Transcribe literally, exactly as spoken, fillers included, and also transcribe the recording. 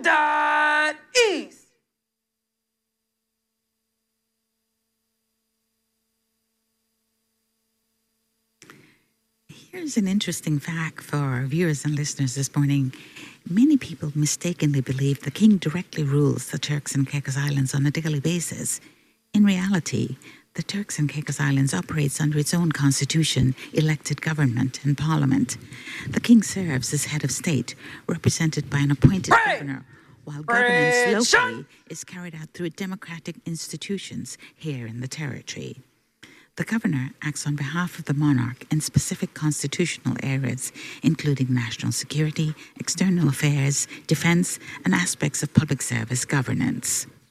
dot east. Here's an interesting fact for our viewers and listeners this morning. Many people mistakenly believe the king directly rules the Turks and Caicos Islands on a daily basis. In reality, the Turks and Caicos Islands operates under its own constitution, elected government and parliament. The king serves as head of state, represented by an appointed Pray. governor, while Pray. governance locally is carried out through democratic institutions here in the territory. The governor acts on behalf of the monarch in specific constitutional areas, including national security, external affairs, defense, and aspects of public service governance.